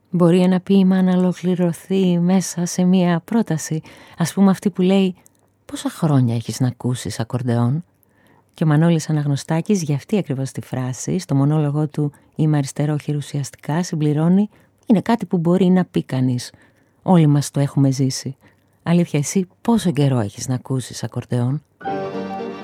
Μπορεί ένα ποίημα να ολοκληρωθεί μέσα σε μία πρόταση, ας πούμε αυτή που λέει «Πόσα χρόνια έχεις να ακούσεις ακορντεόν?» Και ο Μανώλης Αναγνωστάκης για αυτή ακριβώς τη φράση, στο μονόλογο του «Είμαι αριστερόχειρη ουσιαστικά», συμπληρώνει «Είναι κάτι που μπορεί να πει κανείς. Όλοι μας το έχουμε ζήσει. Αλήθεια, εσύ πόσο καιρό έχεις να ακούσεις ακορντεόν?»